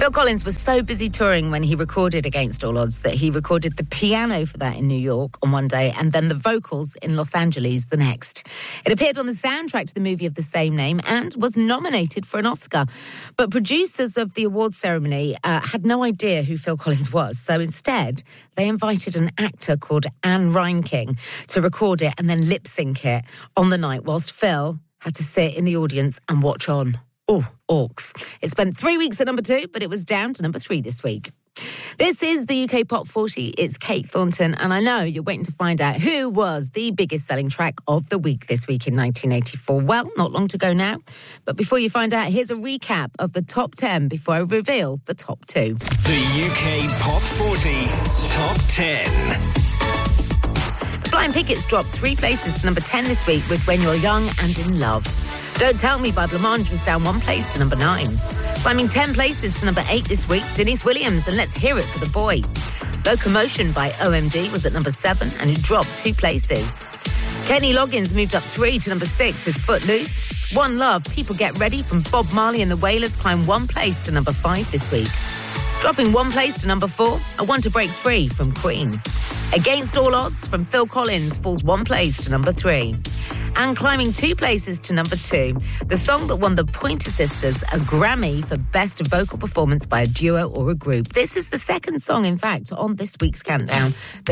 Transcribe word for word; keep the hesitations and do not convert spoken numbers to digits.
Phil Collins was so busy touring when he recorded Against All Odds that he recorded the piano for that in New York on one day and then the vocals in Los Angeles the next. It appeared on the soundtrack to the movie of the same name and was nominated for an Oscar. But producers of the awards ceremony uh, had no idea who Phil Collins was, so instead they invited an actor called Anne Reinking to record it and then lip-sync it on the night whilst Phil had to sit in the audience and watch on. Oh, orcs. It spent three weeks at number two, but it was down to number three this week. This is the U K Pop forty. It's Kate Thornton, and I know you're waiting to find out who was the biggest selling track of the week this week in nineteen eighty-four. Well, not long to go now. But before you find out, here's a recap of the top ten before I reveal the top two. The U K Pop forty Top ten. Flying Pickets dropped three places to number ten this week with When You're Young and in Love. Don't Tell Me by Blancmange was down one place to number nine. Climbing ten places to number eight this week, Denise Williams and Let's Hear It for the Boy. Locomotion by O M D was at number seven and it dropped two places. Kenny Loggins moved up three to number six with Footloose. One Love, People Get Ready from Bob Marley and the Wailers climbed one place to number five this week. Dropping one place to number four, I Want to Break Free from Queen. Against All Odds from Phil Collins falls one place to number three. And climbing two places to number two, the song that won the Pointer Sisters a Grammy for Best Vocal Performance by a Duo or a Group. This is the second song, in fact, on this week's countdown that